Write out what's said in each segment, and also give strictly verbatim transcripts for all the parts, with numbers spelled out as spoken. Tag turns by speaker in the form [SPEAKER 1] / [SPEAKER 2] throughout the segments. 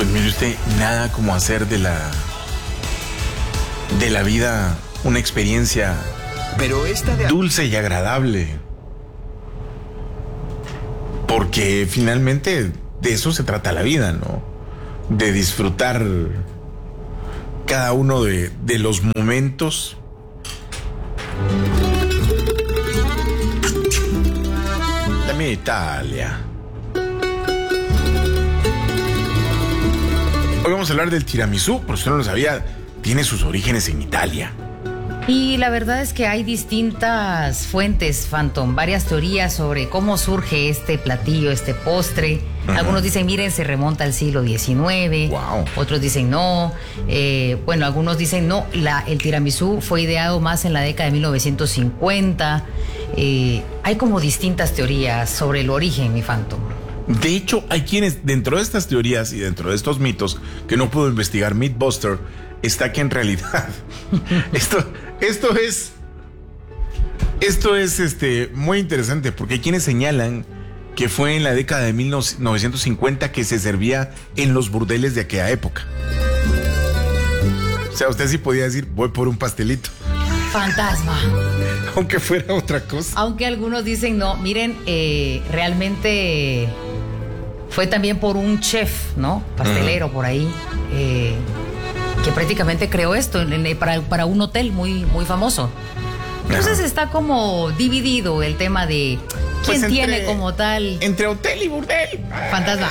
[SPEAKER 1] Pues mire usted, nada como hacer de la de la vida una experiencia
[SPEAKER 2] Pero esta de...
[SPEAKER 1] dulce y agradable. Porque finalmente de eso se trata la vida, ¿no? De disfrutar cada uno de, de los momentos. Dame Italia. Hoy vamos a hablar del tiramisú, por si no lo sabía, tiene sus orígenes en Italia.
[SPEAKER 3] Y la verdad es que hay distintas fuentes, Phantom, varias teorías sobre cómo surge este platillo, este postre. Uh-huh. Algunos dicen, miren, se remonta al siglo diecinueve.
[SPEAKER 1] Wow.
[SPEAKER 3] Otros dicen no. Eh, bueno, algunos dicen no, la, el tiramisú fue ideado más en la década de mil novecientos cincuenta. Eh, hay como distintas teorías sobre el origen, mi Phantom.
[SPEAKER 1] De hecho, hay quienes, dentro de estas teorías y dentro de estos mitos, que no pudo investigar Mythbuster, está que en realidad esto, esto es esto es este muy interesante, porque hay quienes señalan que fue en la década de mil novecientos cincuenta que se servía en los burdeles de aquella época. O sea, usted sí podía decir, voy por un pastelito.
[SPEAKER 3] Fantasma.
[SPEAKER 1] Aunque fuera otra cosa.
[SPEAKER 3] Aunque algunos dicen no, miren, eh, realmente fue también por un chef, ¿no? Pastelero, uh-huh. por ahí. Eh, que prácticamente creó esto en, en, para, para un hotel muy, muy famoso. Entonces uh-huh. está como dividido el tema de quién pues entre, tiene como tal...
[SPEAKER 1] Entre hotel y burdel.
[SPEAKER 3] Fantasma.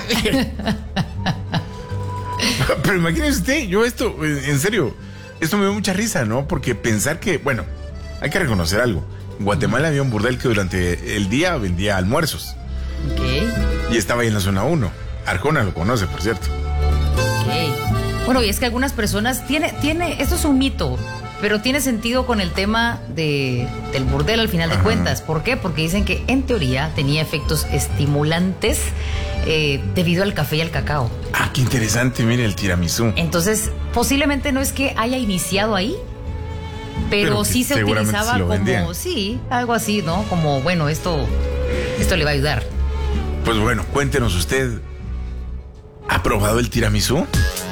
[SPEAKER 1] Pero imagínese usted, yo esto, en serio, esto me dio mucha risa, ¿no? Porque pensar que, bueno, hay que reconocer algo. En Guatemala había un burdel que durante el día vendía almuerzos.
[SPEAKER 3] Ok.
[SPEAKER 1] Y estaba ahí en la zona uno. Arjona lo conoce, por cierto.
[SPEAKER 3] Ok. Bueno, y es que algunas personas, tiene, tiene, esto es un mito, pero tiene sentido con el tema de, del burdel al final de Ajá. cuentas. ¿Por qué? Porque dicen que en teoría tenía efectos estimulantes eh, debido al café y al cacao.
[SPEAKER 1] Ah, qué interesante, mire el tiramisú.
[SPEAKER 3] Entonces, posiblemente no es que haya iniciado ahí, pero, pero sí se utilizaba como, vendían. sí, algo así, ¿no? Como, bueno, esto, esto le va a ayudar.
[SPEAKER 1] Pues bueno, cuéntenos usted, ¿ha probado el tiramisú?